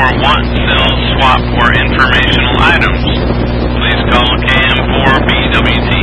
want, sell, swap, or informational items, please call KM4BWT